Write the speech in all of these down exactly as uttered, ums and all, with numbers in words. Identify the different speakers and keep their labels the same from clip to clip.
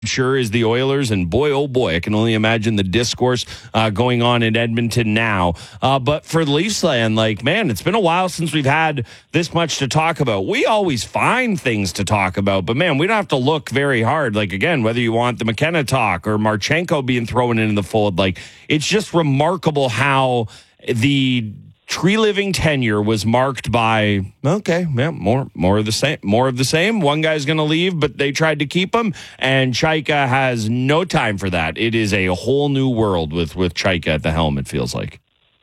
Speaker 1: sure is the Oilers, and boy, oh boy, I can only imagine the discourse uh, going on in Edmonton now. Uh, but for Leafs land, like, man, it's been a while since we've had this much to talk about. We always find things to talk about, but man, we don't have to look very hard. Like, again, whether you want the McKenna talk or Marchenko being thrown into the fold, like, it's just remarkable how the Tree Living tenure was marked by, okay, yeah, more more of the same. More of the same. One guy's going to leave, but they tried to keep him, and Chaika has no time for that. It is a whole new world with, with Chaika at the helm, it feels like.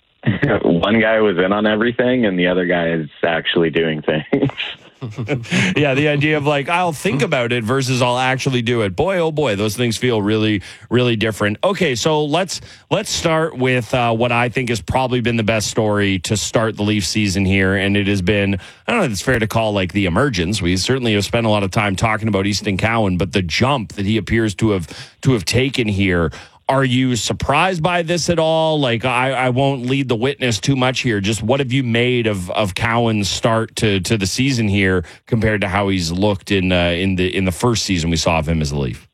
Speaker 2: One guy was in on everything, and the other guy is actually doing things.
Speaker 1: Yeah, the idea of like, I'll think about it versus I'll actually do it. Boy, oh boy, those things feel really, really different. Okay, so let's let's start with uh, what I think has probably been the best story to start the Leaf season here, and it has been, I don't know if it's fair to call like the emergence. We certainly have spent a lot of time talking about Easton Cowan, but the jump that he appears to have to have taken here. Are you surprised by this at all? Like, I, I won't lead the witness too much here. Just what have you made of, of Cowan's start to, to the season here compared to how he's looked in uh, in the in the first season we saw of him as a Leaf?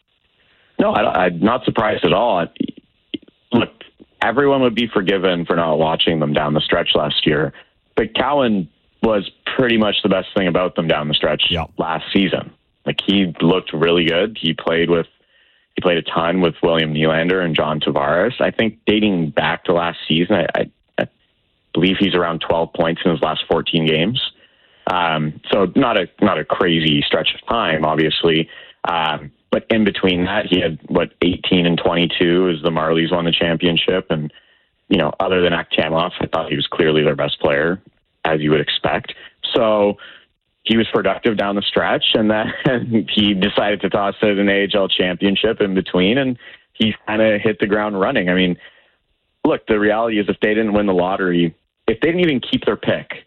Speaker 2: No, I, I'm not surprised at all. Look, everyone would be forgiven for not watching them down the stretch last year, but Cowan was pretty much the best thing about them down the stretch
Speaker 1: yep.
Speaker 2: last season. Like, he looked really good. He played with He played a ton with William Nylander and John Tavares. I think dating back to last season, I, I, I believe he's around twelve points in his last fourteen games. Um, so not a not a crazy stretch of time, obviously. Um, but in between that, he had, what, eighteen and twenty-two as the Marlies won the championship. And, you know, other than Akhtamov, I thought he was clearly their best player, as you would expect. So he was productive down the stretch, and then he decided to toss out an A H L championship in between, and he's kind of hit the ground running. I mean, look, the reality is if they didn't win the lottery, if they didn't even keep their pick,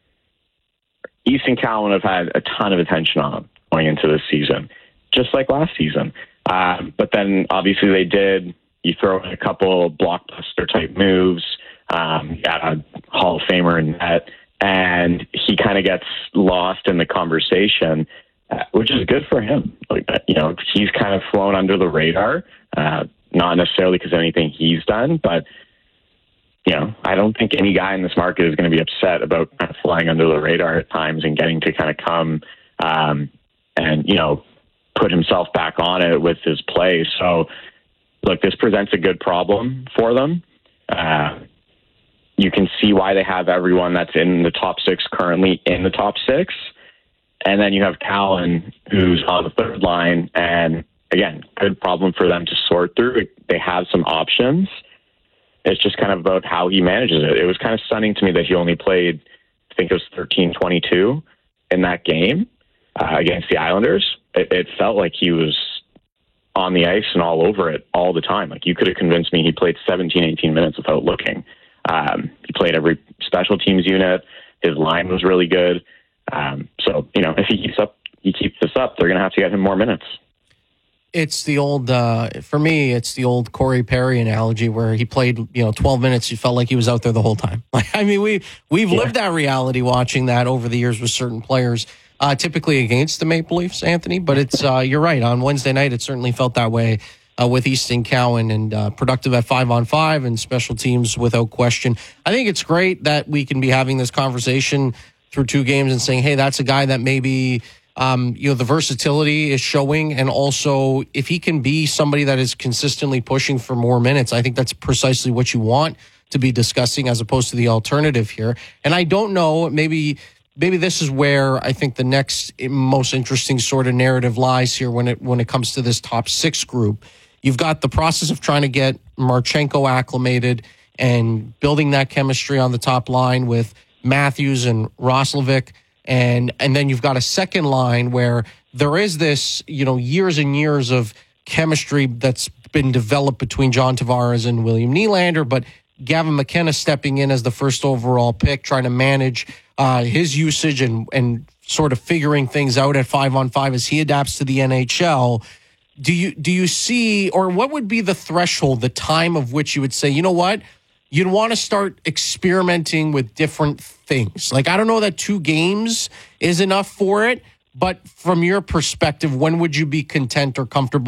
Speaker 2: Easton Cowan would have had a ton of attention on him going into this season, just like last season. Um, but then obviously they did. You throw in a couple blockbuster-type moves, um, you got a Hall of Famer in net, and he kind of gets lost in the conversation, uh, which is good for him. Like, you know, he's kind of flown under the radar, uh, not necessarily because of anything he's done, but, you know, I don't think any guy in this market is going to be upset about kind of flying under the radar at times and getting to kind of come um, and, you know, put himself back on it with his play. So, look, this presents a good problem for them. Uh, You can see why they have everyone that's in the top six currently in the top six. And then you have Cowan, who's on the third line. And again, good problem for them to sort through. They have some options. It's just kind of about how he manages it. It was kind of stunning to me that he only played, I think it was thirteen twenty-two in that game uh, against the Islanders. It, it felt like he was on the ice and all over it all the time. Like, you could have convinced me he played seventeen, eighteen minutes without looking. Um, he played every special teams unit. His line was really good. Um, so, you know, if he keeps up, he keeps this up, they're going to have to get him more minutes.
Speaker 3: It's the old, uh, for me, it's the old Corey Perry analogy where he played, you know, twelve minutes. You felt like he was out there the whole time. Like, I mean, we, we've yeah. lived that reality watching that over the years with certain players, uh, typically against the Maple Leafs, Anthony. But it's, uh, you're right. On Wednesday night, it certainly felt that way. Uh, with Easton Cowan, and uh, productive at five on five and special teams without question. I think it's great that we can be having this conversation through two games and saying, hey, that's a guy that maybe, um, you know, the versatility is showing. And also, if he can be somebody that is consistently pushing for more minutes, I think that's precisely what you want to be discussing as opposed to the alternative here. And I don't know, maybe maybe this is where I think the next most interesting sort of narrative lies here when it when it comes to this top six group. You've got the process of trying to get Marchenko acclimated and building that chemistry on the top line with Matthews and Roslovic. And and then you've got a second line where there is this, you know, years and years of chemistry that's been developed between John Tavares and William Nylander, but Gavin McKenna stepping in as the first overall pick, trying to manage uh, his usage and, and sort of figuring things out at five on five as he adapts to the N H L. Do you do you see, or what would be the threshold, the time of which you would say, you know what, you'd want to start experimenting with different things? Like, I don't know that two games is enough for it, But from your perspective, when would you be content or comfortable